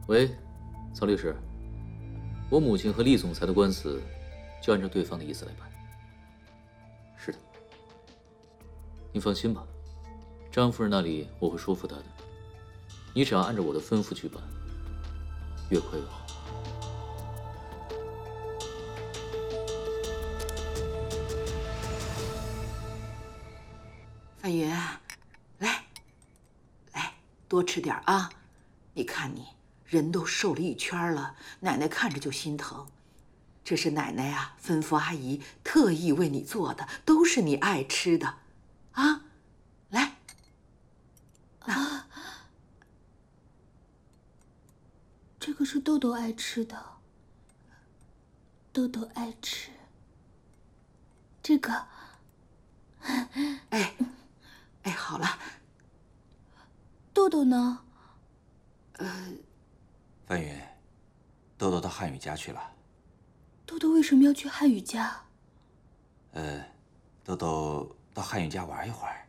喂，曹律师，我母亲和厉总裁的官司，就按照对方的意思来办。是的，你放心吧，张夫人那里我会说服她的。你只要按照我的吩咐去办，越快越好。 范云，来，多吃点啊！你看你人都瘦了一圈了，奶奶看着就心疼。这是奶奶啊，吩咐阿姨特意为你做的，都是你爱吃的，啊！来， 这个是豆豆爱吃的，豆豆爱吃。这个， 哎，好了。 豆豆呢？ 范云，豆豆到汉语家去了。 豆豆为什么要去汉语家？ 豆豆到汉语家玩一会儿。